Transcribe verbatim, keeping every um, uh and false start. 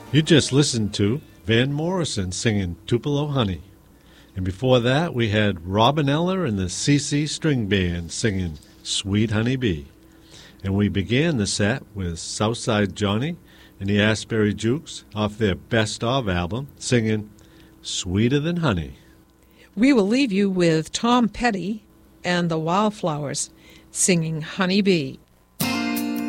You just listened to Van Morrison singing Tupelo Honey. And before that, we had Robin Eller and the C C String Band singing Sweet Honey Bee. And we began the set with Southside Johnny and the Asbury Jukes off their Best Of album singing Sweeter Than Honey. We will leave you with Tom Petty and the Wildflowers singing Honey Bee.